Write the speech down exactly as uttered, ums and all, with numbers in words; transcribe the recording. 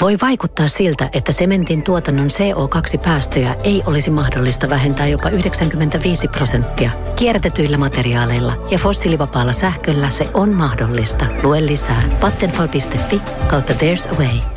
Voi vaikuttaa siltä, että sementin tuotannon C O kaksi -päästöjä ei olisi mahdollista vähentää jopa yhdeksänkymmentäviisi prosenttia. Kierrätetyillä materiaaleilla ja fossiilivapaalla sähköllä se on mahdollista. Lue lisää vattenfall piste fi kautta there's a way.